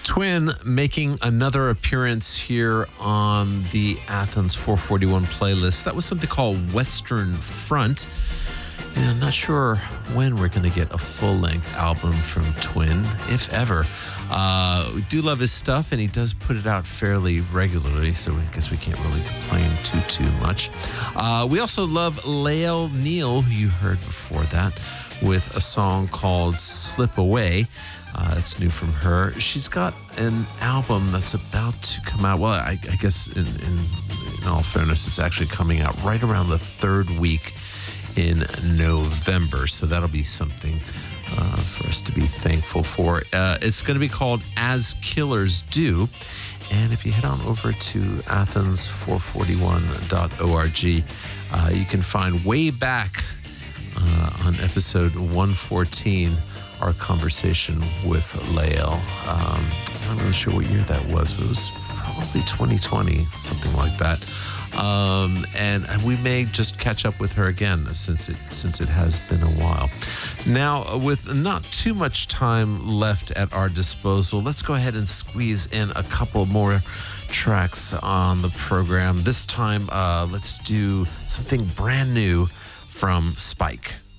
Twin making another appearance here on the Athens 441 playlist. That was something called Western Front. And I'm not sure when we're going to get a full-length album from Twin, if ever. We do love his stuff, and he does put it out fairly regularly, so I guess we can't really complain too much. We also love Lael Neal, who you heard before that, with a song called Slip Away. It's new from her. She's got an album that's about to come out. Well, I guess in all fairness, it's actually coming out right around the third week in November. So that'll be something for us to be thankful for. It's going to be called As Killers Do. And if you head on over to athens441.org, you can find way back on episode 114 our conversation with Lael. I'm not really sure what year that was, but it was probably 2020, something like that. And we may just catch up with her again since it has been a while. Now, with not too much time left at our disposal, let's go ahead and squeeze in a couple more tracks on the program. This time, let's do something brand new from Spike.